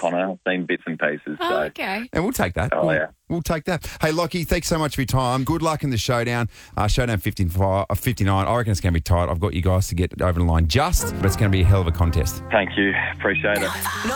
Connor. I've seen bits and pieces. Oh, So. okay. And we'll take that. Oh, yeah. We'll take that. Hey, Lockie, thanks so much for your time. Good luck in the showdown. Showdown 59. I reckon it's going to be tight. I've got you guys to get over the line but it's going to be a hell of a contest. Thank you. Appreciate it.